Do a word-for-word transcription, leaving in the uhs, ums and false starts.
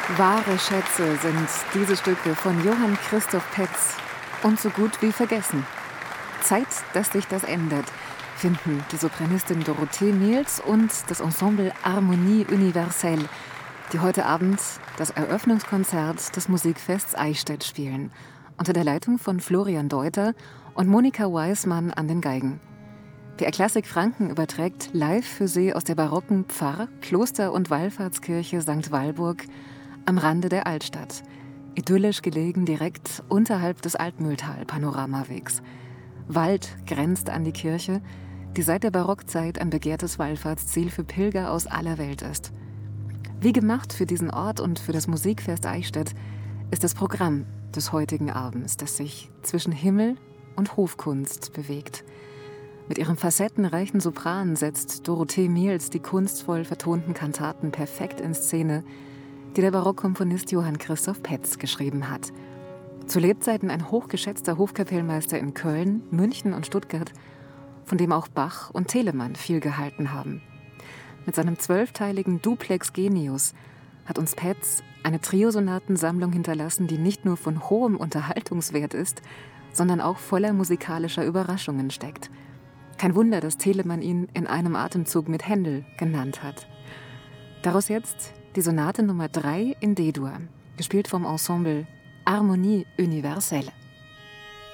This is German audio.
Wahre Schätze sind diese Stücke von Johann Christoph Petz und so gut wie vergessen. Zeit, dass sich das ändert, finden die Sopranistin Dorothee Miels und das Ensemble Harmonie Universelle, die heute Abend das Eröffnungskonzert des Musikfests Eichstätt spielen, unter der Leitung von Florian Deuter und Monika Weismann an den Geigen. P R Klassik Franken überträgt live für Sie aus der barocken Pfarr-, Kloster- und Wallfahrtskirche Sankt Walburg am Rande der Altstadt, idyllisch gelegen direkt unterhalb des Altmühltal-Panoramawegs. Wald grenzt an die Kirche, die seit der Barockzeit ein begehrtes Wallfahrtsziel für Pilger aus aller Welt ist. Wie gemacht für diesen Ort und für das Musikfest Eichstätt ist das Programm des heutigen Abends, das sich zwischen Himmel und Hofkunst bewegt. Mit ihrem facettenreichen Sopran setzt Dorothee Miels die kunstvoll vertonten Kantaten perfekt in Szene, die der Barockkomponist Johann Christoph Petz geschrieben hat. Zu Lebzeiten ein hochgeschätzter Hofkapellmeister in Köln, München und Stuttgart, von dem auch Bach und Telemann viel gehalten haben. Mit seinem zwölfteiligen Duplex Genius hat uns Petz eine Triosonatensammlung hinterlassen, die nicht nur von hohem Unterhaltungswert ist, sondern auch voller musikalischer Überraschungen steckt. Kein Wunder, dass Telemann ihn in einem Atemzug mit Händel genannt hat. Daraus jetzt die Sonate Nummer drei in D-Dur, gespielt vom Ensemble Harmonie Universelle.